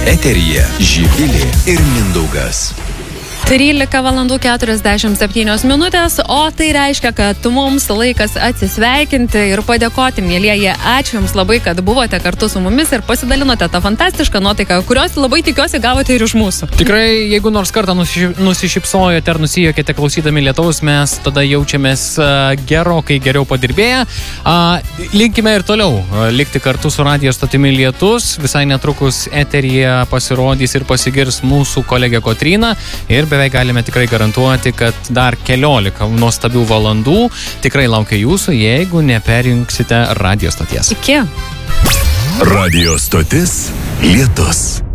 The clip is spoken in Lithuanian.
Eteryje Živilė ir Mindaugas. 13:47, o tai reiškia, kad mums laikas atsisveikinti ir padėkoti, mielieji. Ačiū Jums labai, kad buvote kartu su mumis ir pasidalinote tą fantastišką nuotaiką, kurios labai tikiuosi gavote ir iš mūsų. Tikrai, jeigu nors kartą nusišypsojote ar nusijuokėte klausydami lietaus, mes tada jaučiamės gerokai geriau padirbėję. Linkime ir toliau likti kartu su radijo stotimi Lietus. Visai netrukus eteryje pasirodys ir pasigirs mūsų kolegė Kotryna ir beveik galime tikrai garantuoti, kad dar 14 nuostabių valandų tikrai laukia jūsų, jeigu neperjungsite radijo stoties. Iki. Radijo stotis Lietus.